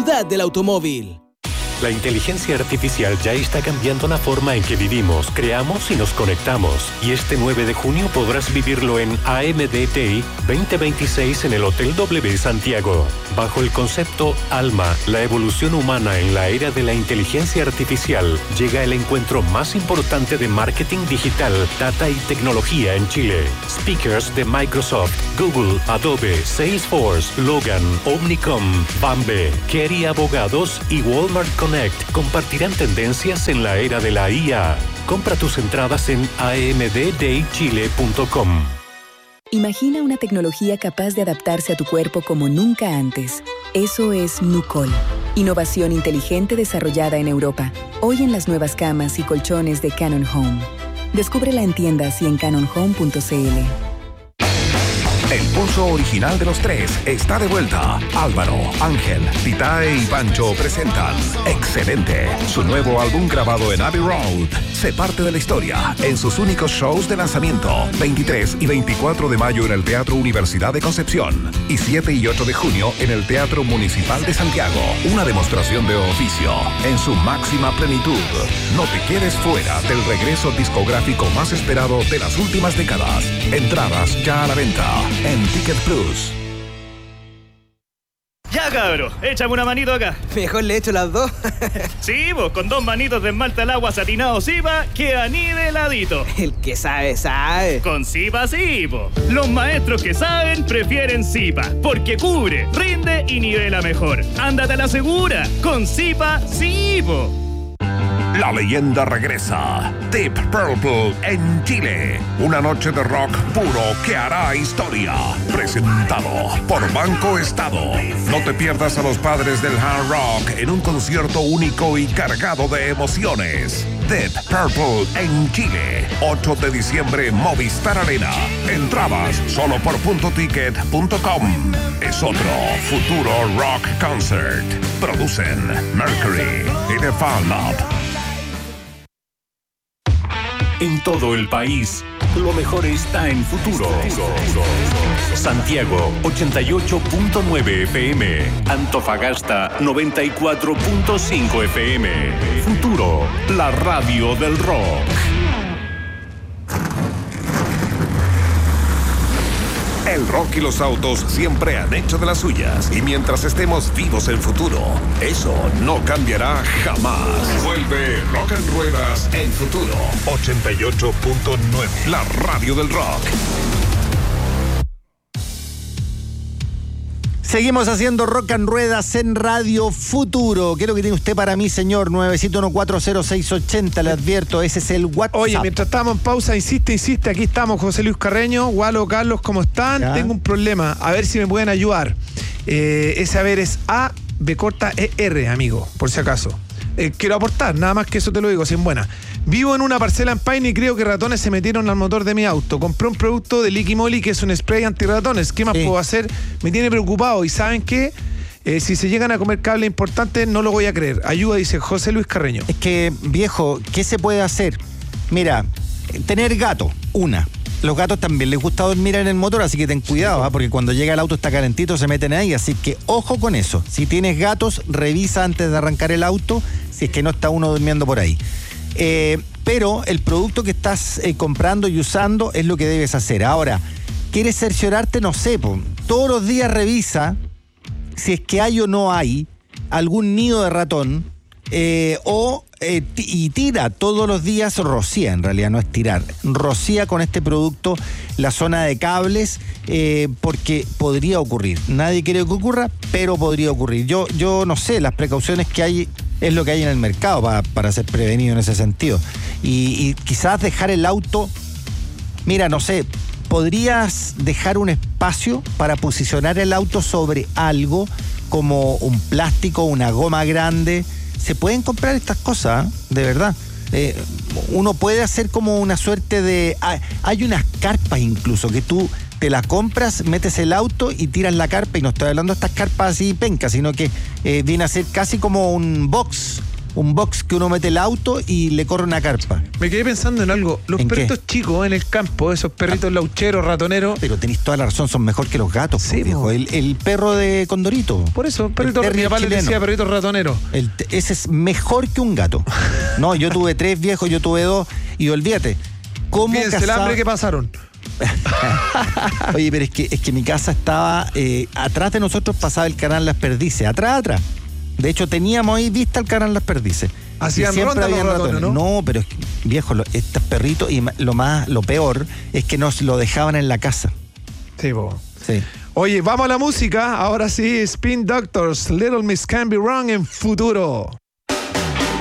ciudad del automóvil. La inteligencia artificial ya está cambiando la forma en que vivimos, creamos y nos conectamos. Y este 9 de junio podrás vivirlo en AMDTI 2026 en el Hotel W Santiago. Bajo el concepto Alma, la evolución humana en la era de la inteligencia artificial, llega el encuentro más importante de marketing digital, data y tecnología en Chile. Speakers de Microsoft, Google, Adobe, Salesforce, Logan, Omnicom, Bambe, Kerry Abogados y Walmart Connect compartirán tendencias en la era de la IA. Compra tus entradas en amddaychile.com. Imagina una tecnología capaz de adaptarse a tu cuerpo como nunca antes. Eso es Nucol. Innovación inteligente desarrollada en Europa. Hoy en las nuevas camas y colchones de Canon Home. Descúbrela en tiendas y en canonhome.cl. El pulso original de los tres está de vuelta. Álvaro, Ángel, Titae y Pancho presentan Excelente, su nuevo álbum grabado en Abbey Road. Se parte de la historia en sus únicos shows de lanzamiento, 23 y 24 de mayo en el Teatro Universidad de Concepción y 7 y 8 de junio en el Teatro Municipal de Santiago. Una demostración de oficio en su máxima plenitud. No te quedes fuera del regreso discográfico más esperado de las últimas décadas. Entradas ya a la venta en Ticket Plus. Ya, cabro, échame una manito acá. Mejor le echo las dos. Sí, vos, con 2 manitos de esmalte al agua satinado Zipa, queda niveladito. El que sabe, sabe. Con Zipa sí, po. Los maestros que saben prefieren Zipa, porque cubre, rinde y nivela mejor. Ándate a la segura, con Zipa sí, po. La leyenda regresa. Deep Purple en Chile. Una noche de rock puro que hará historia. Presentado por Banco Estado. No te pierdas a los padres del hard rock en un concierto único y cargado de emociones. Deep Purple en Chile. 8 de diciembre, Movistar Arena. Entradas solo por puntoticket.com. Es otro futuro rock concert. Producen Mercury y The Fan Club. En todo el país, lo mejor está en Futuro. Santiago, 88.9 FM. Antofagasta, 94.5 FM. Futuro, la radio del rock. El rock y los autos siempre han hecho de las suyas. Y mientras estemos vivos en Futuro, eso no cambiará jamás. Vuelve Rock en Ruedas en Futuro. 88.9. La radio del rock. Seguimos haciendo Rock en Ruedas en Radio Futuro. ¿Qué es lo que tiene usted para mí, señor? 9140680, le advierto, ese es el WhatsApp. Oye, mientras estábamos en pausa, insiste, aquí estamos, José Luis Carreño, Gualo, Carlos, ¿cómo están? ¿Ya? Tengo un problema, a ver si me pueden ayudar. Ese haber es A, B corta, E, R, amigo, por si acaso. Quiero aportar, nada más que eso te lo digo, sin buena. Vivo en una parcela en Paine y creo que ratones se metieron al motor de mi auto. Compré un producto de Liqui Moly que es un spray antirratones. ¿Qué más puedo hacer? Me tiene preocupado. ¿Y saben qué? Si se llegan a comer cable importante, no lo voy a creer. Ayuda, dice José Luis Carreño. Es que, viejo, ¿qué se puede hacer? Mira, tener gato, una. Los gatos también les gusta dormir en el motor, así que ten cuidado, ¿eh? Porque cuando llega el auto está calentito, se meten ahí, así que ojo con eso. Si tienes gatos, revisa antes de arrancar el auto, si es que no está uno durmiendo por ahí. Pero el producto que estás comprando y usando es lo que debes hacer. Ahora, ¿quieres cerciorarte? No sé, todos los días revisa si es que hay o no hay algún nido de ratón y tira todos los días, rocía, en realidad no es tirar, rocía con este producto la zona de cables, porque podría ocurrir. Nadie quiere que ocurra, pero podría ocurrir. Yo no sé, las precauciones que hay es lo que hay en el mercado para ser prevenido en ese sentido. Y quizás dejar el auto, mira, no sé, podrías dejar un espacio para posicionar el auto sobre algo como un plástico, una goma grande. Se pueden comprar estas cosas, de verdad. Uno puede hacer como una suerte de... Hay unas carpas incluso que tú te las compras, metes el auto y tiras la carpa, y no estoy hablando de estas carpas así pencas, sino que viene a ser casi como un box un box que uno mete el auto y le corre una carpa. Me quedé pensando en algo. Los ¿En perritos chicos en el campo, esos perritos laucheros, ratoneros. Pero tenéis toda la razón, son mejor que los gatos, Sí, viejo. po. El perro de Condorito. Por eso, perritos, terrier mi papá le chileno. decía perritos ratoneros. Ese es mejor que un gato. No, yo tuve 3 viejos, yo tuve 2 y olvídate. ¿Cómo Fíjense el cazaba? hambre que pasaron. Oye, pero es que mi casa estaba atrás de nosotros, pasaba el canal Las Perdices, atrás. De hecho, teníamos ahí vista el canal Las Perdices. Hacían Y siempre ronda los habían ratones, ¿no? No, pero es que, viejo, estos perritos, y lo peor es que nos lo dejaban en la casa. Sí, po. Sí. Oye, vamos a la música. Ahora sí, Spin Doctors, Little Miss Can Be Wrong en Futuro.